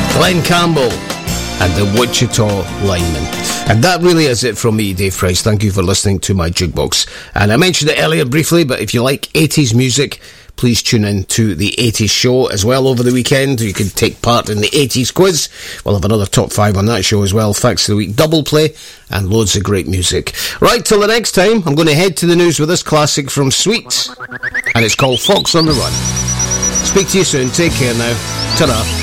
Glenn Campbell and the Wichita Linemen. And that really is it from me, Dave Price. Thank you for listening to my jukebox. And I mentioned it earlier briefly, but if you like 80s music, please tune in to the 80s show as well over the weekend. You can take part in the 80s quiz. We'll have another top 5 on that show as well. Facts of the week, double play, and loads of great music. Right, till the next time, I'm going to head to the news with this classic from Sweets, and it's called Fox on the Run. Speak to you soon. Take care now. Ta-da.